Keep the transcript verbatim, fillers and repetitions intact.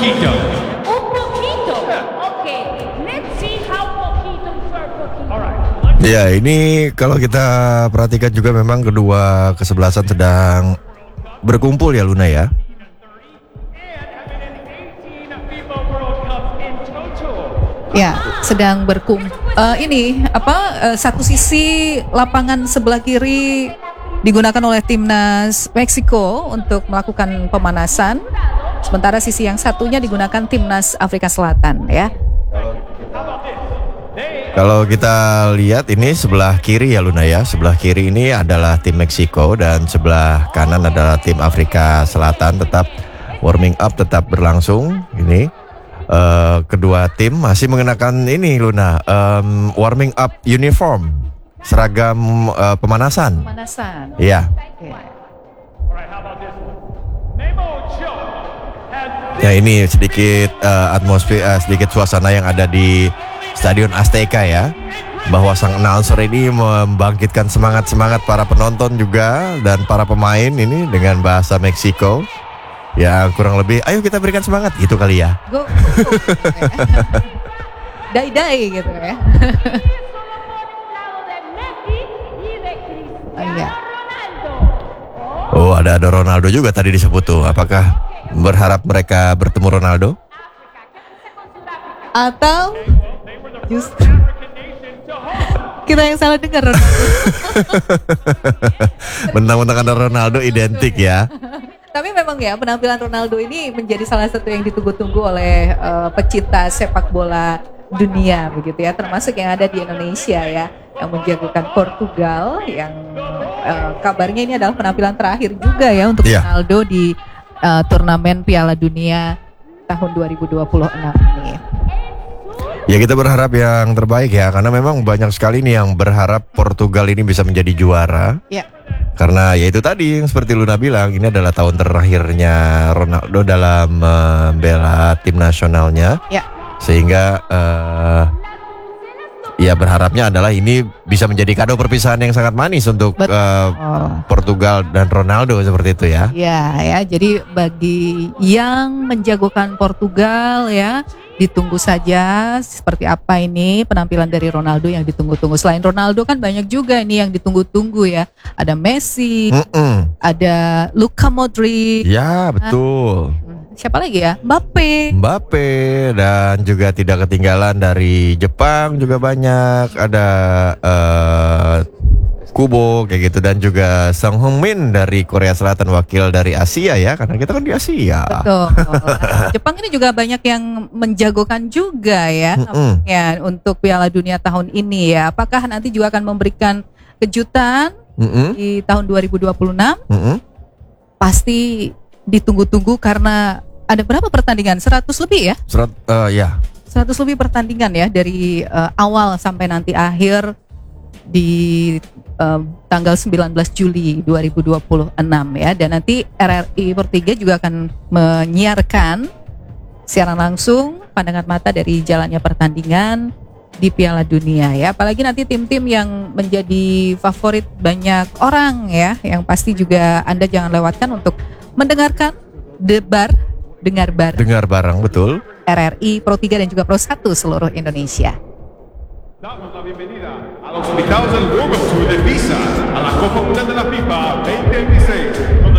poquito. Un poquito. Okay, let's see how poquito for poquito. All right. Ya, ini kalau kita perhatikan juga memang kedua kesebelasan sedang berkumpul ya Luna ya. Ya, sedang berkumpul. Uh, ini apa? Uh, satu sisi lapangan sebelah kiri digunakan oleh timnas Meksiko untuk melakukan pemanasan, sementara sisi yang satunya digunakan timnas Afrika Selatan ya. Kalau kita lihat ini sebelah kiri ya Luna ya, sebelah kiri ini adalah tim Meksiko dan sebelah kanan adalah tim Afrika Selatan. Tetap warming up, tetap berlangsung. Ini uh, kedua tim masih mengenakan ini Luna, um, warming up uniform, seragam uh, pemanasan. Pemanasan. Iya. Okay. Ya ini sedikit uh, atmosfer, uh, sedikit suasana yang ada di Stadion Azteca ya, bahwa sang announcer ini membangkitkan semangat-semangat para penonton juga dan para pemain ini dengan bahasa Meksiko. Ya kurang lebih, ayo kita berikan semangat gitu kali ya. Go. Dai-dai gitu ya. Oh, iya. Oh ada ada Ronaldo juga tadi disebut tuh. Apakah berharap mereka bertemu Ronaldo? Atau justru kita yang salah dengar Ronaldo. Mentang-mentang ada Ronaldo identik ya. Tapi memang ya penampilan Ronaldo ini menjadi salah satu yang ditunggu-tunggu oleh uh, pecinta sepak bola dunia begitu ya, termasuk yang ada di Indonesia ya, yang menjagokan Portugal, yang uh, kabarnya ini adalah penampilan terakhir juga ya untuk yeah. Ronaldo di uh, turnamen Piala Dunia tahun dua ribu dua puluh enam ini. Ya kita berharap yang terbaik ya, karena memang banyak sekali nih yang berharap Portugal ini bisa menjadi juara. Ya. Karena ya itu tadi yang seperti Luna bilang, ini adalah tahun terakhirnya Ronaldo dalam membela tim nasionalnya. Ya. Sehingga uh, ya berharapnya adalah ini bisa menjadi kado perpisahan yang sangat manis untuk uh, Portugal dan Ronaldo seperti itu ya. Ya, ya. Jadi bagi yang menjagokan Portugal ya, ditunggu saja seperti apa ini penampilan dari Ronaldo yang ditunggu-tunggu. Selain Ronaldo kan banyak juga ini yang ditunggu-tunggu ya. Ada Messi, Mm-mm. ada Luka Modric. Ya betul. Siapa lagi ya? Mbappe. Mbappe dan juga tidak ketinggalan dari Jepang juga banyak. Ada uh, Kubo kayak gitu, dan juga Song Heung-min dari Korea Selatan, wakil dari Asia ya, karena kita kan di Asia. Betul. Jepang ini juga banyak yang menjagokan juga ya, Mm-mm. ya untuk Piala Dunia tahun ini ya. Apakah nanti juga akan memberikan kejutan Mm-mm. di tahun dua ribu dua puluh enam? Mm-mm. Pasti ditunggu-tunggu karena ada berapa pertandingan? seratus lebih ya? Serat, uh, ya. seratus lebih pertandingan ya dari uh, awal sampai nanti akhir di uh, tanggal sembilan belas Juli dua ribu dua puluh enam ya. Dan nanti R R I per tiga juga akan menyiarkan siaran langsung pandangan mata dari jalannya pertandingan di Piala Dunia ya. Apalagi nanti tim-tim yang menjadi favorit banyak orang ya, yang pasti juga Anda jangan lewatkan untuk mendengarkan debar dengar bareng Dengar bareng betul. R R I Pro tiga dan juga Pro satu seluruh Indonesia. Damos la bienvenida a los invitados del World Tour de Visa a la Copa Mundial de la FIFA veinte veintiséis.